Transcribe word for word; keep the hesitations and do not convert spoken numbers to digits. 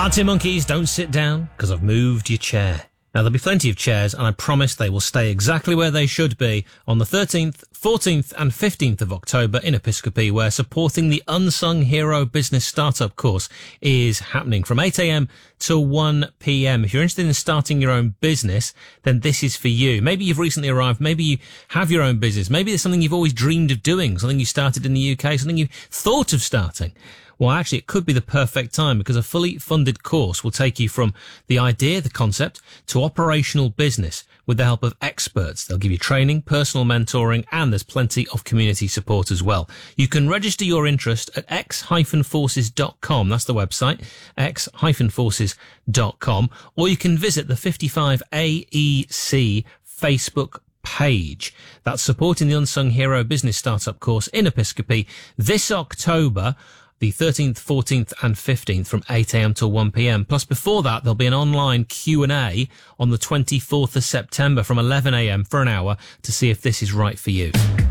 Arctic Monkeys, don't sit down, because I've moved your chair. Now, there'll be plenty of chairs, and I promise they will stay exactly where they should be on the thirteenth, fourteenth and fifteenth of October in Episcopi, where supporting the Unsung Hero Business Startup course is happening from eight a.m. to one p.m. If you're interested in starting your own business, then this is for you. Maybe you've recently arrived, maybe you have your own business, maybe there's something you've always dreamed of doing, something you started in the U K, something you thought of starting. Well, actually, it could be the perfect time because a fully funded course will take you from the idea, the concept, to operational business with the help of experts. They'll give you training, personal mentoring, and there's plenty of community support as well. You can register your interest at x dash forces dot com. That's the website, x dash forces dot com. Or you can visit the fifty-five A E C Facebook page. That's supporting the Unsung Hero Business Startup course in Episcopi this October, the thirteenth, fourteenth and fifteenth from eight a.m. till one p.m. Plus before that, there'll be an online Q and A on the twenty-fourth of September from eleven a.m. for an hour to see if this is right for you.